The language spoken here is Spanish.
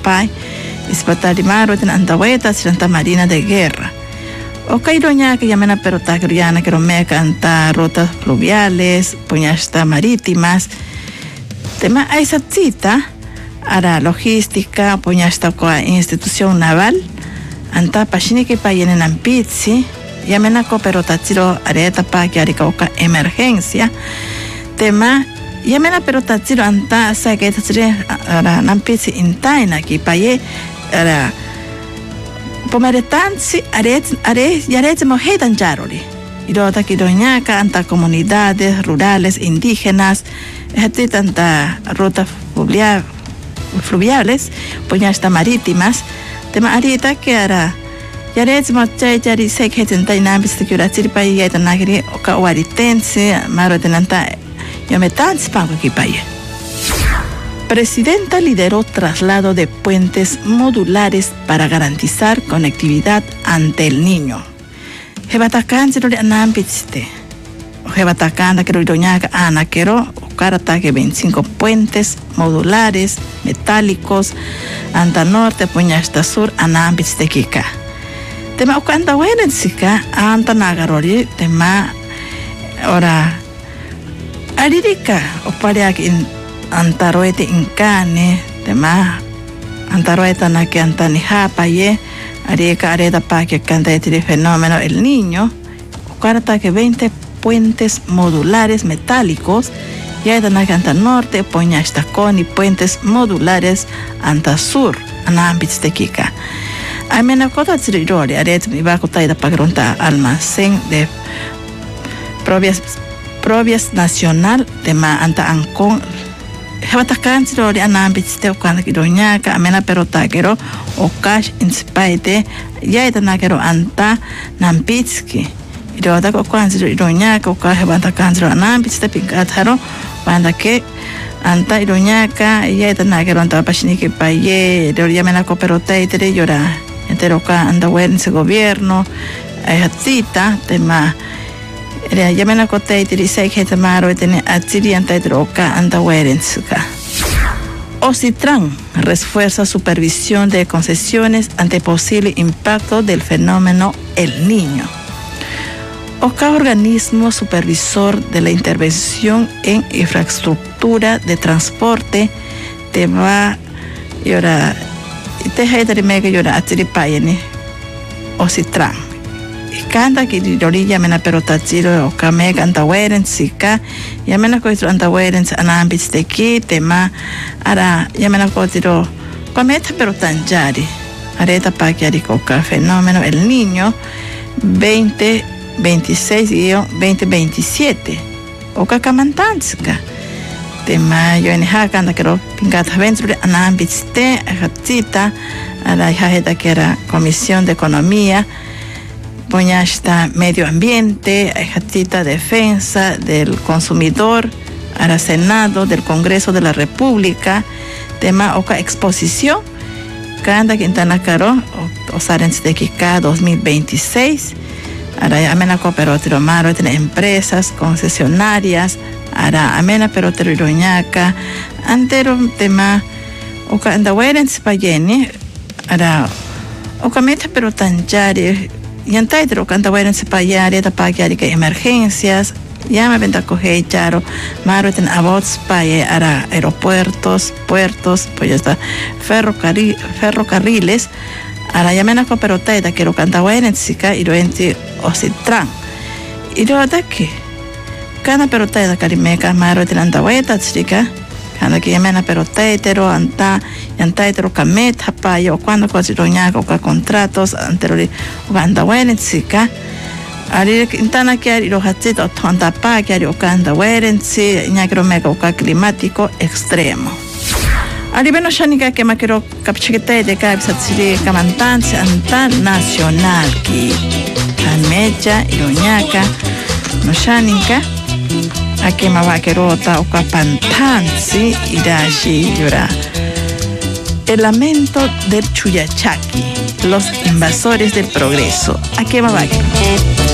pai, Ispatarimaro en Antahueta, Santa Marina de Guerra. O Cairoña que llaman a Perotagriana, que romeca anta rutas fluviales, puñasta marítimas. Tema a esa cita, ara logística, puñasta con institución naval, anta pachini que payen en Ampitsi, llaman a cooperatiro areta pa que arica emergencia. Tema llaman a perotatiro anta sa que ara Ampitsi intaina que paye ara pomeretansi yaret mojetan charoli. Y luego aquí doñaca anta comunidades rurales indígenas, tanta rutas fluviales, puñasta marítimas, tema arita que ara yaret mochay yari se que tenta inambis de curatir paye y tanagri oka waritense maro tenanta yometansi pango aquí paye. Presidenta lideró traslado de puentes modulares para garantizar conectividad ante el niño. Jebatakan se lo anambiste. Jebatakan que lo iroñaca anaquero o carataque 25 puentes modulares metálicos anta norte puña hasta sur anambiste kika. Tema okanda wenensika anta nagarori tema ora aririka o pareak in antaroete incane tema antaroeta na que antani hapaye arieka areta pa que canta el fenómeno el niño carta que 20 puentes modulares metálicos ya de na canta norte poña estacón y puentes modulares anta sur anambits de kika amena kota tsirirori aret mi va kota ida pagronta almacén de provias nacional tema anta ancon Jabatakan sirori anambitste okanda kiroñaka amena perotagero o cash inspaite ya itanagero anta nampitski irota ko kwanziro iroñaka o cash jabatakan siro anambitste pinkataro banda que anta iroñaka ya itanagero anta pashiniki paye ya mena ko peroteite llora entero ka anda wense gobierno hatsita tema Yamena koteiti risei heta maro etene atsiri anta droga anda werensuka. Ocitran refuerza supervisión de concesiones ante posible impacto del fenómeno El Niño. Oca organismo supervisor de la intervención en infraestructura de transporte te va yora te heta mega yora atsiri payene. Ocitran Kanda ki orilla mena perotatiro o kame kanta weren sika yamena ko itro anta weren anambits de ki tema ara yamena ko tiro kameta perotanjari areta pa ki ariko ka fenómeno El Niño 2026-2027 o ka kamantanska tema yo en hakanda kero pingata venture anambits de hatita ara haheta que era Comisión de Economía Poñasta Medio Ambiente, Jatita Defensa del Consumidor, Ara Senado del Congreso de la República, tema Oca Exposición, Kanda Quintana Caro, Osarens de Kika 2026, Ara Amena Cooperotero Maro, empresas, concesionarias, Ara Amena Perotero Iroñaca, Antero tema Oca Andawerens Payeni, Ara Oca Meta Perotanjari, y antaitro canta bueno en sepayari tapayari que emergencias ya me venta coge charo maro ten abots paye ara aeropuertos puertos pues ya está ferrocarriles ara ya mena cooperoteta que lo canta bueno en sica y lo enti Ocitran y lo ataque cada peroteta carimeca maro ten antahueta chica cada que ya mena perotetero anta yantaitero kamet hapayo o cuando cosiroñaco ka contratos anteriori uganda wenetsika ari intana que ari lo hatito tonta pa que ari uganda wenetsi ñakro mega uka climático extremo ari beno shanika que makero kapchikete de kapsatsiri kamantansi anta nacional ki kamecha iroñaca no shanika aquí me va a querota o capantansi irashi llora. El lamento del Chuyachaki, los invasores del progreso. Aquí me va a querer.